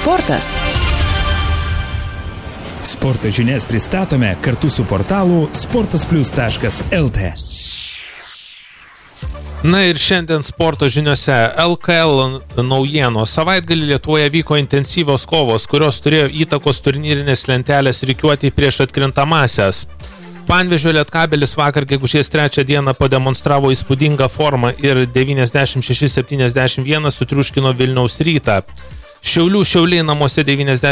Sportas. Sporto žinias pristatome kartu su portalu sportasplus.lt. Na ir šiandien sporto žiniuose LKL naujieno. Savaitgalį Lietuvoje vyko intensyvios kovos, kurios turėjo įtakos turnyrinės lentelės rikiuotei prieš atkrintamąsias. Panevėžio Lietkabelis vakar gegužės 3 dieną pademonstravo įspūdingą formą ir 96-71 sutriuškino Vilniaus Rytą. Šiauliai namuose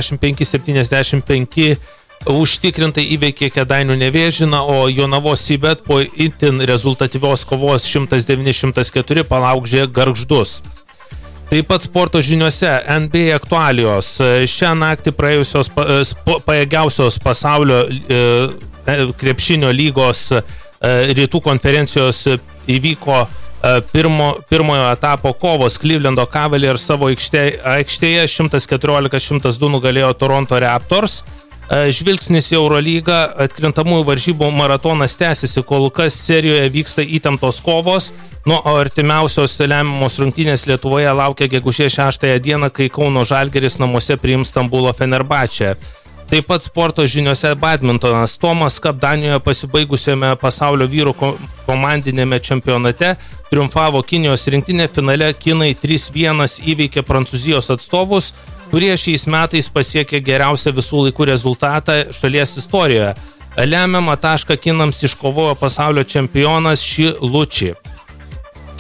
95-75 užtikrintai įveikė Kėdainių Nevėžiną, o Jonavos Cibet po itin rezultatyvios kovos 109-104 palaužė Gargždus. Taip pat sporto žiniuose NBA aktualijos. Šią naktį praėjusios pajėgiausios pasaulio krepšinio lygos rytų konferencijos įvyko pirmojo etapo kovos. Clevelando Cavaliers savo aikštėje 114-102 nugalėjo Toronto Raptors. Žvilgsnis į Eurolygą, atkrintamųjų varžybų maratonas tęsiasi, kol kas serijoje vyksta įtemptos kovos, o artimiausios lemiamos rungtynės Lietuvoje laukia gegužės 6 dieną, kai Kauno Žalgiris namuose priims Stambulo Fenerbahčę. Taip pat sporto žiniuose badmintonas. Tomas Cup Danijoje pasibaigusiame pasaulio vyrų komandinėme čempionate triumfavo Kinijos rinktinė. Finale kinai 3-1 įveikė Prancūzijos atstovus, kurie šiais metais pasiekė geriausią visų laikų rezultatą šalies istorijoje. Lemiamą tašką kinams iškovojo pasaulio čempionas Ši Luči.